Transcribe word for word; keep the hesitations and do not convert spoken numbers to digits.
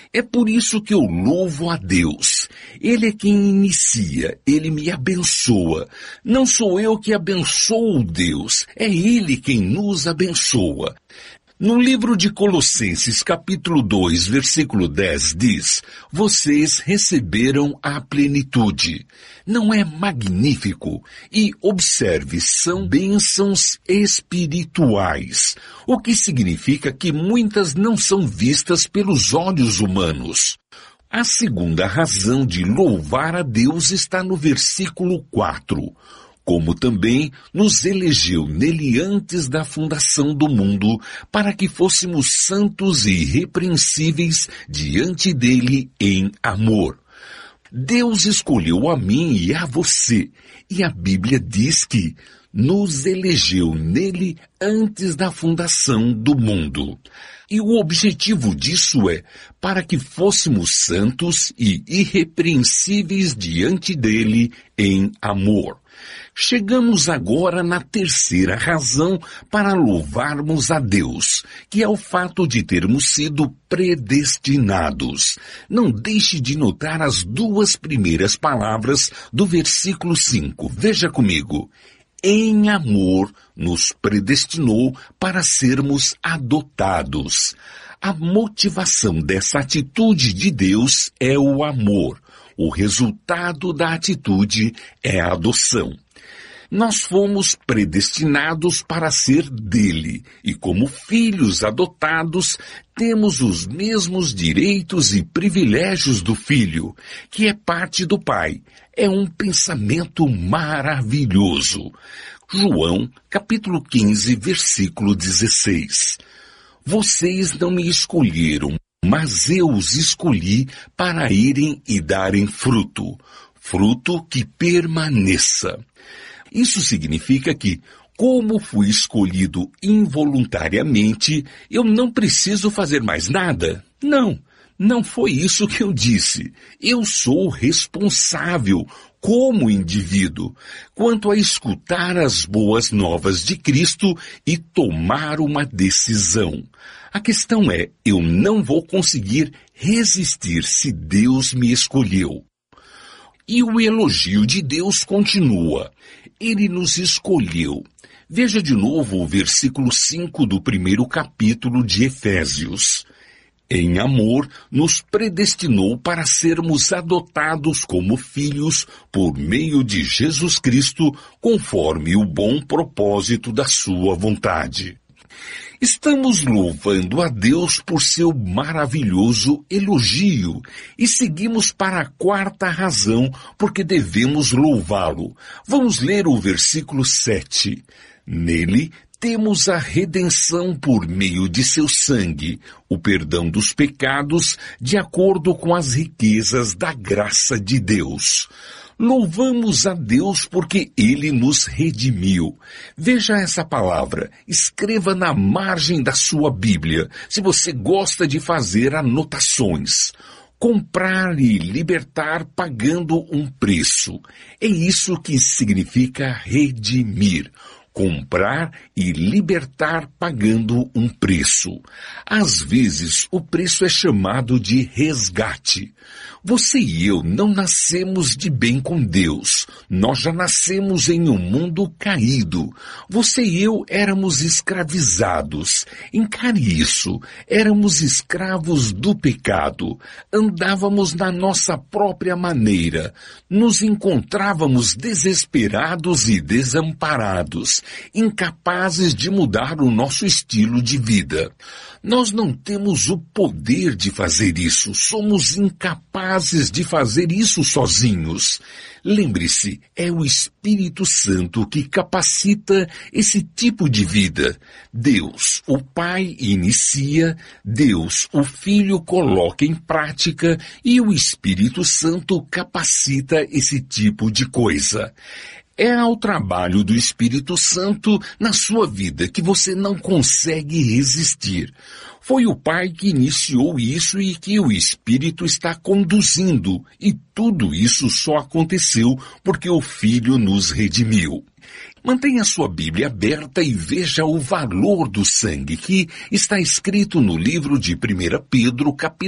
É por isso que eu louvo a Deus. Ele é quem inicia, Ele me abençoa. Não sou eu que abençoo Deus, é Ele quem nos abençoa. No livro de Colossenses, capítulo dois, versículo dez, diz: vocês receberam a plenitude. Não é magnífico? E observe, são bênçãos espirituais, o que significa que muitas não são vistas pelos olhos humanos. A segunda razão de louvar a Deus está no versículo quatro. Como também nos elegeu nele antes da fundação do mundo, para que fôssemos santos e irrepreensíveis diante dele em amor. Deus escolheu a mim e a você, e a Bíblia diz que nos elegeu nele antes da fundação do mundo. E o objetivo disso é para que fôssemos santos e irrepreensíveis diante dele em amor. Chegamos agora na terceira razão para louvarmos a Deus, que é o fato de termos sido predestinados. Não deixe de notar as duas primeiras palavras do versículo cinco. Veja comigo. Em amor nos predestinou para sermos adotados. A motivação dessa atitude de Deus é o amor. O resultado da atitude é a adoção. Nós fomos predestinados para ser dele, e como filhos adotados, temos os mesmos direitos e privilégios do filho, que é parte do pai. É um pensamento maravilhoso. João, capítulo quinze, versículo dezesseis. Vocês não me escolheram, mas eu os escolhi para irem e darem fruto, fruto que permaneça. Isso significa que, como fui escolhido involuntariamente, eu não preciso fazer mais nada? Não, não foi isso que eu disse. Eu sou responsável, como indivíduo, quanto a escutar as boas novas de Cristo e tomar uma decisão. A questão é, eu não vou conseguir resistir se Deus me escolheu. E o elogio de Deus continua. Ele nos escolheu. Veja de novo o versículo cinco do primeiro capítulo de Efésios. Em amor, nos predestinou para sermos adotados como filhos por meio de Jesus Cristo, conforme o bom propósito da sua vontade. Estamos louvando a Deus por seu maravilhoso elogio e seguimos para a quarta razão porque devemos louvá-lo. Vamos ler o versículo sete. Nele temos a redenção por meio de seu sangue, o perdão dos pecados de acordo com as riquezas da graça de Deus. Louvamos a Deus porque Ele nos redimiu. Veja essa palavra, escreva na margem da sua Bíblia, se você gosta de fazer anotações. Comprar e libertar pagando um preço. É isso que significa redimir. Comprar e libertar pagando um preço. Às vezes, o preço é chamado de resgate. Você e eu não nascemos de bem com Deus. Nós já nascemos em um mundo caído. Você e eu éramos escravizados. Encare isso. Éramos escravos do pecado. Andávamos na nossa própria maneira. Nos encontrávamos desesperados e desamparados, incapazes de mudar o nosso estilo de vida. Nós não temos o poder de fazer isso. Somos incapazes de fazer isso sozinhos. Lembre-se, é o Espírito Santo que capacita esse tipo de vida. Deus, o Pai, inicia, Deus, o Filho, coloca em prática e o Espírito Santo capacita esse tipo de coisa. É ao trabalho do Espírito Santo na sua vida que você não consegue resistir. Foi o Pai que iniciou isso e que o Espírito está conduzindo. E tudo isso só aconteceu porque o Filho nos redimiu. Mantenha sua Bíblia aberta e veja o valor do sangue que está escrito no livro de primeira Pedro, capítulo